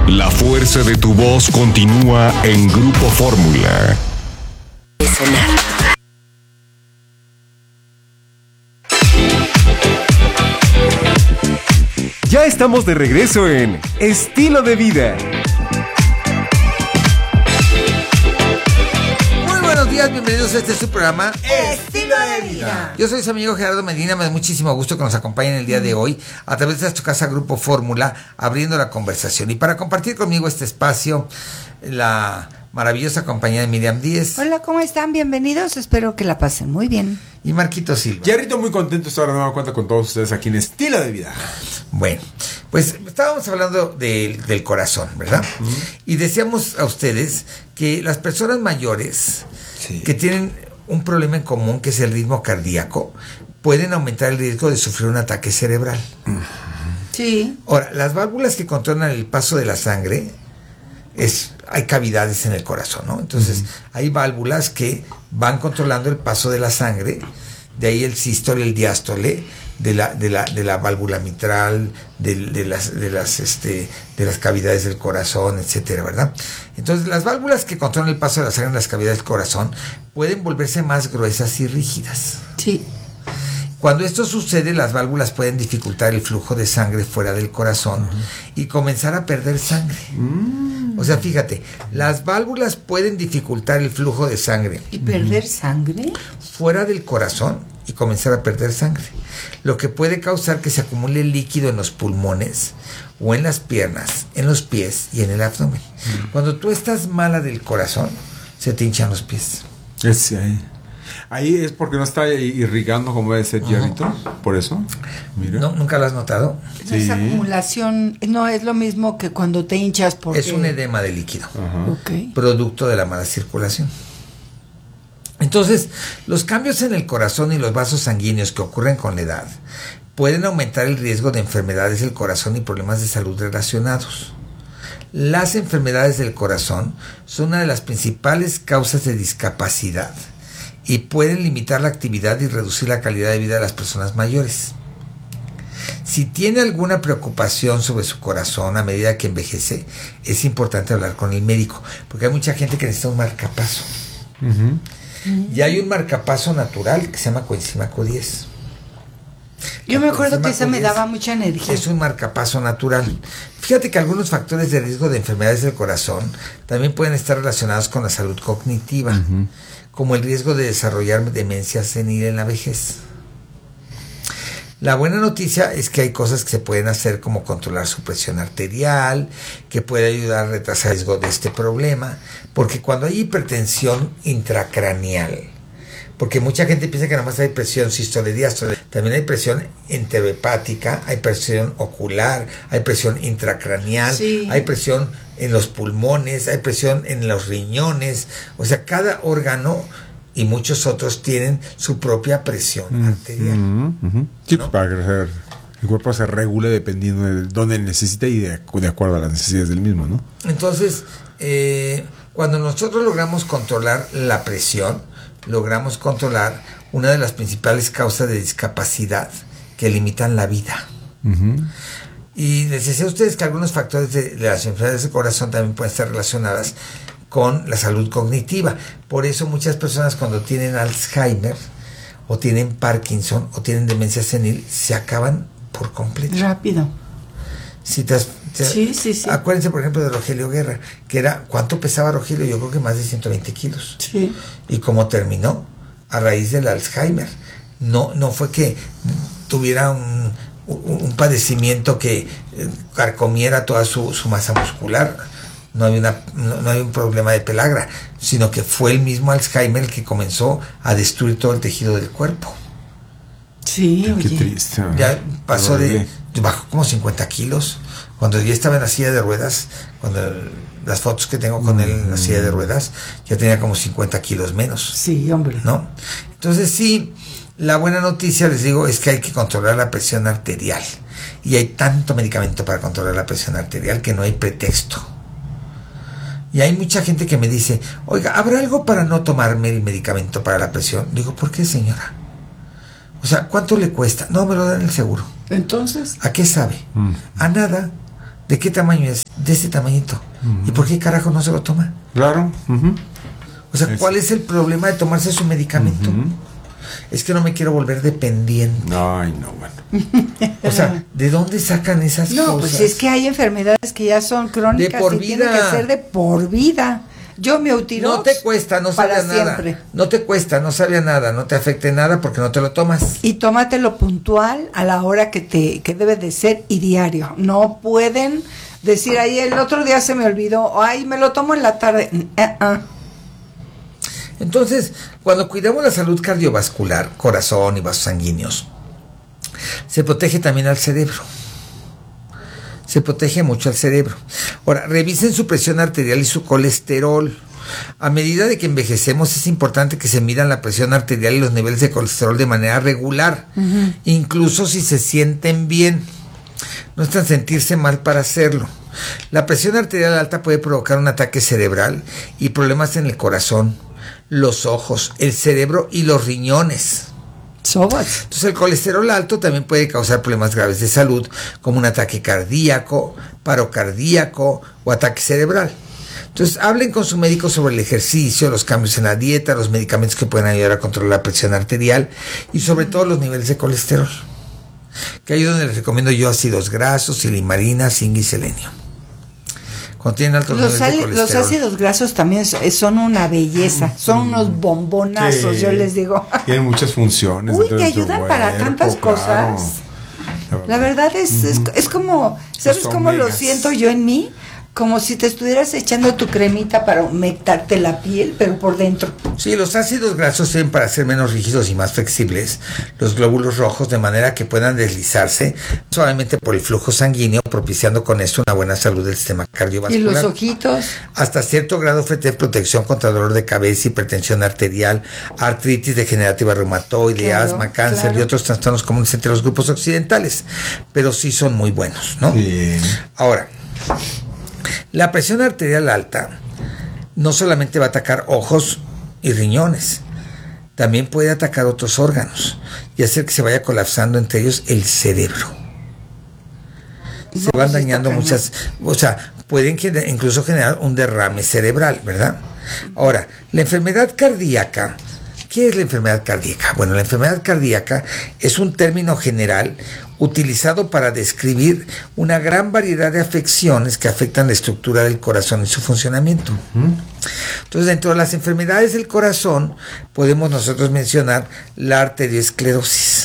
La fuerza de tu voz continúa en Grupo Fórmula. Ya estamos de regreso en Estilo de Vida. Buenos días, bienvenidos a este su programa Estilo de Vida. Yo soy su amigo Gerardo Medina, me da muchísimo gusto que nos acompañen el día de hoy a través de tu casa Grupo Fórmula, abriendo la conversación. Y para compartir conmigo este espacio, la maravillosa compañía de Miriam Díez. Hola, ¿cómo están? Bienvenidos, espero que la pasen muy bien. Y Marquito Silva. Yarrito, muy contento de estar de nueva cuenta con todos ustedes aquí en Estilo de Vida. Bueno, pues estábamos hablando del corazón, ¿verdad? Y decíamos a ustedes que las personas mayores que tienen un problema en común, que es el ritmo cardíaco, pueden aumentar el riesgo de sufrir un ataque cerebral. Sí. Ahora, las válvulas que controlan el paso de la sangre, hay cavidades en el corazón, ¿no? Entonces, hay válvulas que van controlando el paso de la sangre, de ahí el sístole, el diástole, de la válvula mitral, de las cavidades del corazón, etcétera, ¿verdad? Entonces, las válvulas que controlan el paso de la sangre en las cavidades del corazón pueden volverse más gruesas y rígidas. Sí. Cuando esto sucede, las válvulas pueden dificultar el flujo de sangre fuera del corazón y comenzar a perder sangre. O sea, fíjate, las válvulas pueden dificultar el flujo de sangre. ¿Y perder sangre? Fuera del corazón y comenzar a perder sangre. Lo que puede causar que se acumule líquido en los pulmones o en las piernas, en los pies y en el abdomen. Cuando tú estás mala del corazón, se te hinchan los pies. Ahí es porque no está irrigando como debe ser, Yarrito. Por eso. Mira. ¿No? ¿Nunca lo has notado? Sí. Esa acumulación no es lo mismo que cuando te hinchas porque... Es un edema de líquido. Okay. Producto de la mala circulación. Entonces, los cambios en el corazón y los vasos sanguíneos que ocurren con la edad pueden aumentar el riesgo de enfermedades del corazón y problemas de salud relacionados. Las enfermedades del corazón son una de las principales causas de discapacidad y pueden limitar la actividad y reducir la calidad de vida de las personas mayores. Si tiene alguna preocupación sobre su corazón a medida que envejece, es importante hablar con el médico, porque hay mucha gente que necesita un marcapaso. Y hay un marcapaso natural que se llama coenzima Q10. Yo me acuerdo que esa me daba mucha energía. Es un marcapaso natural. Fíjate que algunos factores de riesgo de enfermedades del corazón también pueden estar relacionados con la salud cognitiva, como el riesgo de desarrollar demencia senil en la vejez. La buena noticia es que hay cosas que se pueden hacer, como controlar su presión arterial, que puede ayudar a retrasar el riesgo de este problema, porque cuando hay hipertensión intracraneal, porque mucha gente piensa que nada más hay presión sístole, diástole, también hay presión enterohepática, hay presión ocular, hay presión intracraneal, hay presión en los pulmones, hay presión en los riñones, o sea, cada órgano y muchos otros tienen su propia presión arterial. Sí, ¿no? Para que el cuerpo se regule dependiendo de dónde necesita y de acuerdo a las necesidades del mismo, ¿no? Entonces, cuando nosotros logramos controlar la presión, logramos controlar una de las principales causas de discapacidad que limitan la vida. Y les decía a ustedes que algunos factores de las enfermedades del corazón también pueden estar relacionadas con la salud cognitiva. Por eso muchas personas, cuando tienen Alzheimer o tienen Parkinson o tienen demencia senil, se acaban por completo. Rápido. Sí. Acuérdense, por ejemplo, de Rogelio Guerra, que era, ¿cuánto pesaba Rogelio? Yo creo que más de 120 kilos. Sí. Y cómo terminó, a raíz del Alzheimer. No fue que tuviera un padecimiento que carcomiera toda su masa muscular. No hay un problema de pelagra, sino que fue el mismo Alzheimer el que comenzó a destruir todo el tejido del cuerpo. Sí, Qué oye. triste. Ya pasó bajó como 50 kilos. Cuando ya estaba en la silla de ruedas, las fotos que tengo con él en la silla de ruedas, ya tenía como 50 kilos menos. Sí, hombre. ¿No? Entonces sí, la buena noticia, les digo, es que hay que controlar la presión arterial. Y hay tanto medicamento para controlar la presión arterial que no hay pretexto. Y hay mucha gente que me dice, oiga, ¿habrá algo para no tomarme el medicamento para la presión? Digo, ¿por qué, señora? O sea, ¿cuánto le cuesta? No, me lo dan el seguro. Entonces, ¿a qué sabe? A nada. ¿De qué tamaño es? De este tamañito. ¿Y por qué carajo no se lo toma? Claro. O sea, ¿cuál es el problema de tomarse su medicamento? Es que no me quiero volver dependiente. Ay, no, bueno. O sea, ¿de dónde sacan esas cosas? No, pues es que hay enfermedades que ya son crónicas De por y vida. tienen que ser de por vida. Yo me utilizo. No te cuesta, no sabe a nada. Siempre. No te cuesta, no sabe a nada, no te afecte nada porque no te lo tomas. Y tómatelo puntual a la hora que debe de ser y diario. No pueden decir, ahí el otro día se me olvidó, ay, me lo tomo en la tarde. Entonces, cuando cuidamos la salud cardiovascular, corazón y vasos sanguíneos, se protege también al cerebro. Se protege mucho al cerebro. Ahora, revisen su presión arterial y su colesterol. A medida de que envejecemos es importante que se midan la presión arterial y los niveles de colesterol de manera regular, incluso si se sienten bien. No están sentirse mal para hacerlo. La presión arterial alta puede provocar un ataque cerebral y problemas en el corazón, los ojos, el cerebro y los riñones. Entonces el colesterol alto también puede causar problemas graves de salud, como un ataque cardíaco, paro cardíaco o ataque cerebral. Entonces hablen con su médico sobre el ejercicio, los cambios en la dieta, los medicamentos que pueden ayudar a controlar la presión arterial y sobre todo los niveles de colesterol. Que ahí es donde les recomiendo yo ácidos grasos, silimarina, zinc y selenio. Cuando tienen altos niveles de colesterol. Los ácidos grasos también son una belleza, son unos bombonazos, Sí. yo les digo. Tienen muchas funciones. Uy, te dentro de tu ayudan para cuerpo, tantas claro. cosas. La verdad es como, ¿sabes Los cómo lo omegas. siento yo en mí? Como si te estuvieras echando tu cremita para humectarte la piel, pero por dentro. Sí, los ácidos grasos sirven para ser menos rígidos y más flexibles los glóbulos rojos, de manera que puedan deslizarse suavemente por el flujo sanguíneo, propiciando con esto una buena salud del sistema Y cardiovascular. los ojitos. Hasta cierto grado ofrece protección contra dolor de cabeza, hipertensión arterial, artritis degenerativa reumatoide, Claro, asma, cáncer claro. y otros trastornos comunes entre los grupos occidentales, pero sí son muy buenos, ¿no? Bien. Ahora, la presión arterial alta no solamente va a atacar ojos y riñones, también puede atacar otros órganos y hacer que se vaya colapsando entre ellos el cerebro. Se No, van sí dañando está muchas, o sea, pueden incluso generar un derrame cerebral, ¿verdad? Ahora, la enfermedad cardíaca, ¿qué es la enfermedad cardíaca? Bueno, la enfermedad cardíaca es un término general utilizado para describir una gran variedad de afecciones que afectan la estructura del corazón y su funcionamiento. Entonces, dentro de las enfermedades del corazón, podemos nosotros mencionar la arteriosclerosis.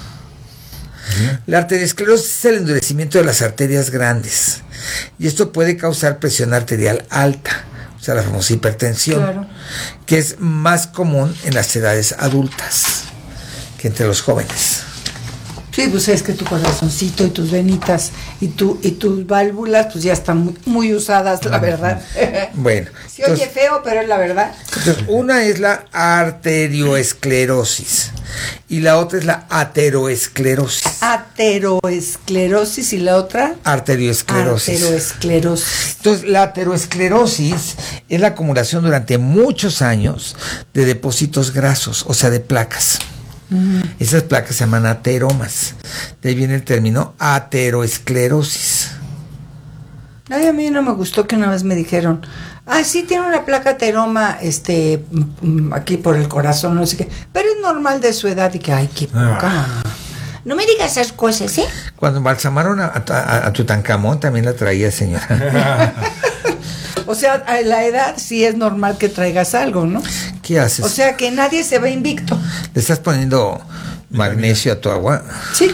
La arteriosclerosis es el endurecimiento de las arterias grandes y esto puede causar presión arterial alta, o sea, la famosa hipertensión, Claro. que es más común en las edades adultas que entre los jóvenes. Sí, pues es que tu corazoncito y tus venitas y tus válvulas pues ya están muy usadas, la verdad. Bueno, Se oye feo, pero es la verdad. entonces, una es la arterioesclerosis y la otra es la ateroesclerosis. Ateroesclerosis y la otra Arteriosclerosis. ateroesclerosis. Entonces, la aterosclerosis es la acumulación durante muchos años de depósitos grasos, o sea, de placas. Esas placas se llaman ateromas. De ahí viene el término ateroesclerosis. Ay, a mí no me gustó que una vez me dijeron, sí tiene una placa ateroma, aquí por el corazón, no sé qué, pero es normal de su edad. Y que, ay, qué poca. No me digas esas cosas, ¿eh? Cuando embalsamaron a Tutankamón también la traía, señora. O sea, a la edad sí es normal que traigas algo, ¿no? ¿Qué haces? O sea, que nadie se ve invicto. ¿Le estás poniendo magnesio a tu agua? Sí,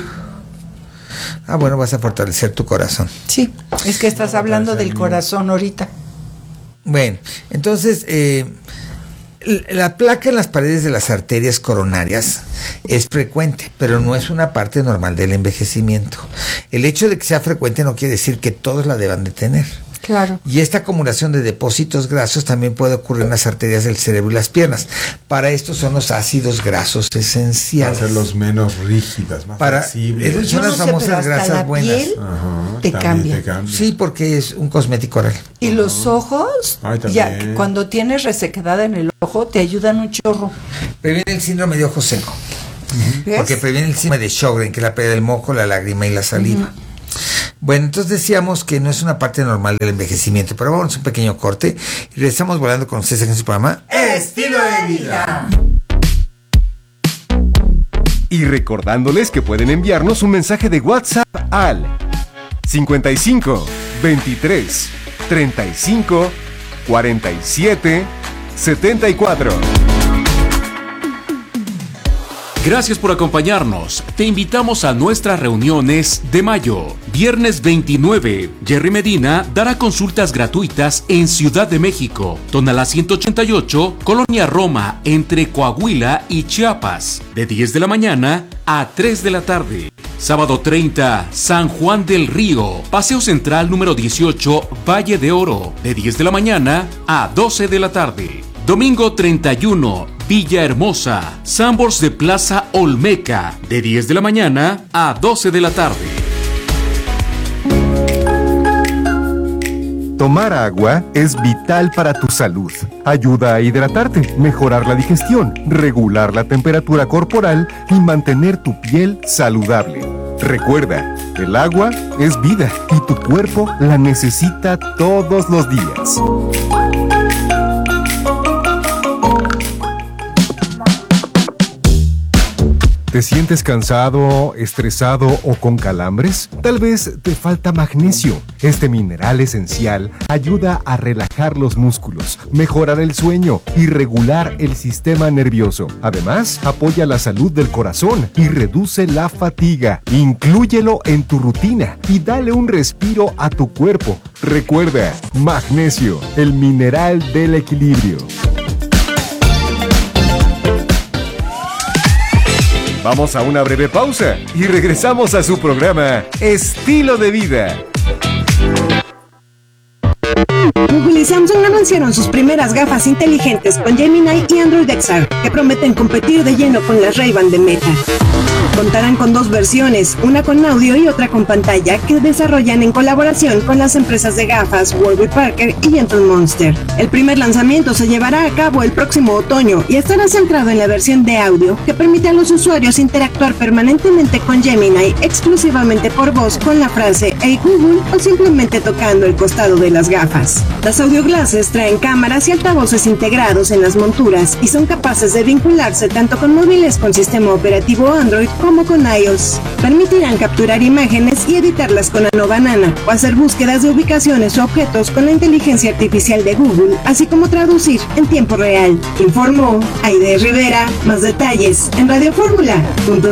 Bueno, vas a fortalecer tu corazón. sí. Es que estás hablando del corazón ahorita. Bueno, entonces, la placa en las paredes de las arterias coronarias es frecuente, pero no es una parte normal del envejecimiento. El hecho de que sea frecuente no quiere decir que todos la deban de tener. Claro. Y esta acumulación de depósitos grasos también puede ocurrir en las arterias del cerebro y las piernas. Para esto son los ácidos grasos Para esenciales. hacerlos menos rígidas, más flexibles. Son las Yo no sé, famosas pero hasta grasas la buenas. piel te también cambia. Sí, porque es un cosmético oral. Y los ojos, Ay, también. ya que cuando tienes resequedad en el ojo, te ayudan un chorro. Previene el síndrome de ojo seco. ¿Ves? Porque previene el síndrome de Sjögren, que es la pérdida del moco, la lágrima y la saliva. Bueno, entonces decíamos que no es una parte normal del envejecimiento, pero vamos a un pequeño corte y regresamos volando con ustedes en su programa Estilo de vida. Y recordándoles que pueden enviarnos un mensaje de WhatsApp al 55 23 35 47 74. Gracias por acompañarnos. Te invitamos a nuestras reuniones de mayo. Viernes 29, Jerry Medina dará consultas gratuitas en Ciudad de México, Tonalá 188, Colonia Roma, entre Coahuila y Chiapas, de 10 de la mañana a 3 de la tarde. Sábado 30, San Juan del Río, Paseo Central número 18, Valle de Oro, de 10 de la mañana a 12 de la tarde. Domingo 31, Villahermosa, Sambors de Plaza Olmeca, de 10 de la mañana a 12 de la tarde. Tomar agua es vital para tu salud. Ayuda a hidratarte, mejorar la digestión, regular la temperatura corporal y mantener tu piel saludable. Recuerda, el agua es vida y tu cuerpo la necesita todos los días. ¿Te sientes cansado, estresado o con calambres? Tal vez te falta magnesio. Este mineral esencial ayuda a relajar los músculos, mejorar el sueño y regular el sistema nervioso. Además, apoya la salud del corazón y reduce la fatiga. Inclúyelo en tu rutina y dale un respiro a tu cuerpo. Recuerda, magnesio, el mineral del equilibrio. Vamos a una breve pausa y regresamos a su programa Estilo de Vida. Google y Samsung anunciaron sus primeras gafas inteligentes con Gemini y Android XR, que prometen competir de lleno con las Ray-Ban de Meta. Contarán con dos versiones, una con audio y otra con pantalla, que desarrollan en colaboración con las empresas de gafas Warby Parker y Gentle Monster. El primer lanzamiento se llevará a cabo el próximo otoño y estará centrado en la versión de audio, que permite a los usuarios interactuar permanentemente con Gemini exclusivamente por voz con la frase "Hey Google" o simplemente tocando el costado de las gafas. Las audio glasses traen cámaras y altavoces integrados en las monturas y son capaces de vincularse tanto con móviles con sistema operativo Android como con iOS. Permitirán capturar imágenes y editarlas con Nano Banana o hacer búsquedas de ubicaciones o objetos con la inteligencia artificial de Google, así como traducir en tiempo real. Informó Aide Rivera. Más detalles en Radio Fórmula.